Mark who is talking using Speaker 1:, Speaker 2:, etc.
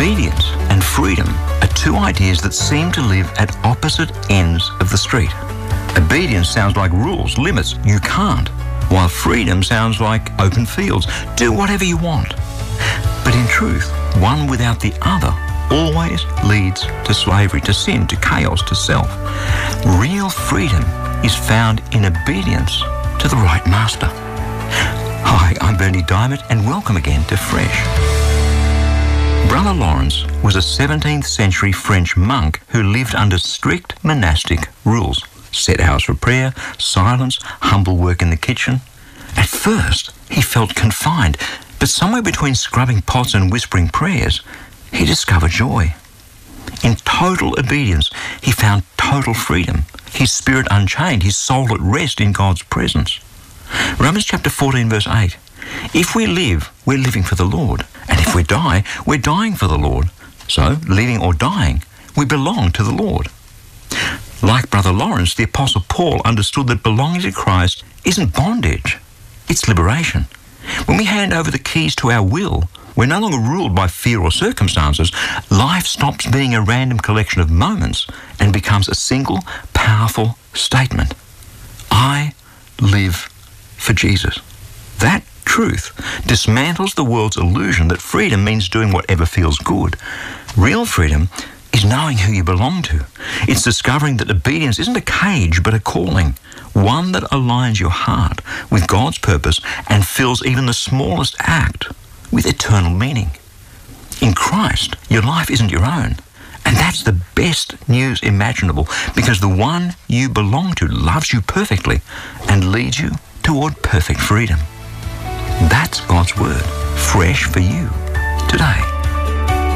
Speaker 1: Obedience and freedom are two ideas that seem to live at opposite ends of the street. Obedience sounds like rules, limits, you can't, while freedom sounds like open fields, do whatever you want. But in truth, one without the other always leads to slavery, to sin, to chaos, to self. Real freedom is found in obedience to the right master. Hi, I'm Berni Dymet, and welcome again to Fresh. Brother Lawrence was a 17th century French monk who lived under strict monastic rules. Set hours for prayer, silence, humble work in the kitchen. At first, he felt confined, but somewhere between scrubbing pots and whispering prayers, he discovered joy. In total obedience, he found total freedom, his spirit unchained, his soul at rest in God's presence. Romans chapter 14, verse 8. If we live, we're living for the Lord. And if we die, we're dying for the Lord. So, living or dying, we belong to the Lord. Like Brother Lawrence, the Apostle Paul understood that belonging to Christ isn't bondage, it's liberation. When we hand over the keys to our will, we're no longer ruled by fear or circumstances. Life stops being a random collection of moments and becomes a single, powerful statement. I live for Jesus. That truth dismantles the world's illusion that freedom means doing whatever feels good. Real freedom is knowing who you belong to. It's discovering that obedience isn't a cage, but a calling, one that aligns your heart with God's purpose and fills even the smallest act with eternal meaning. In Christ, your life isn't your own. And that's the best news imaginable, because the one you belong to loves you perfectly and leads you toward perfect freedom. That's God's word, fresh for you.